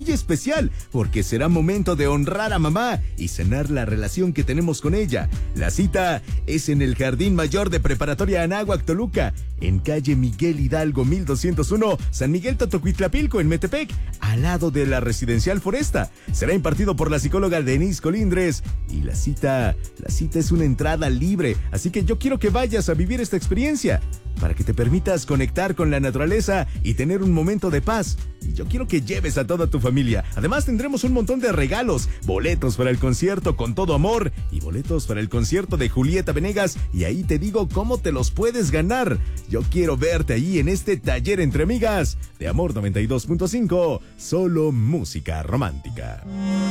especial, porque será momento de honrar a mamá y sanar la relación que tenemos con ella. La cita es en el Jardín Mayor de Preparatoria Anáhuac, Toluca, en calle Miguel Hidalgo 1201, San Miguel Totocuitlapilco, en Metepec, al lado de la Residencial Foresta. Será impartido por la psicóloga Denise Colindres y la cita es una entrada libre, así que yo quiero que vayas a vivir esta experiencia para que te permitas conectar con la naturaleza y tener un momento de paz. Y yo quiero que lleves a toda tu familia. Además tendremos un montón de regalos, boletos para el concierto Con Todo Amor y boletos para el concierto de Julieta Venegas, y ahí te digo cómo te los puedes ganar. Yo quiero verte ahí en este taller entre amigas de Amor 92.5, solo música romántica.